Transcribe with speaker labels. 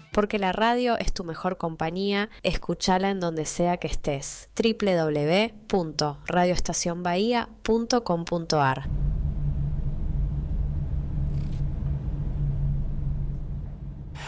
Speaker 1: porque la radio es tu mejor compañía. Escúchala en donde sea que estés. www.radioestacionbahía.com.ar